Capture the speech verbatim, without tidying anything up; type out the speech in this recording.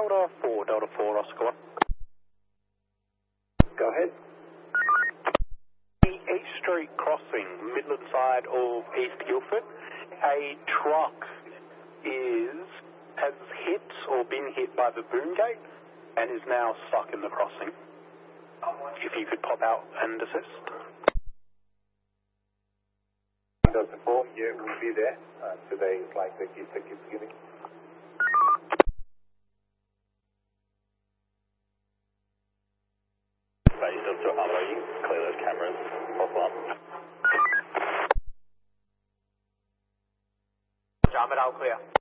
Delta four, Delta four, Oscar one. Go ahead. The East Street crossing, Midland side of East Guildford, a truck is has hit or been hit by the boom gate and is now stuck in the crossing. If you could pop out and assist. Delta four, yeah, we'll be there. Uh, today is like the gift that keeps giving. Right, Delta Alpha, you can clear those cameras. Pop up. Jam it out clear.